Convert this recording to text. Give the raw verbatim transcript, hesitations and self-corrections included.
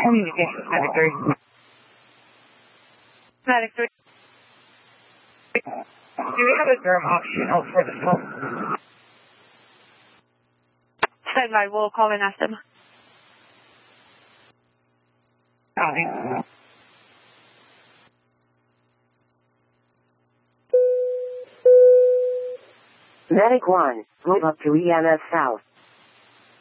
Communication, Medic three. Medic three. Do we have a derm optional for the phone? Stand by, we'll call and ask them. Copy. Medic one, move up to E M S South.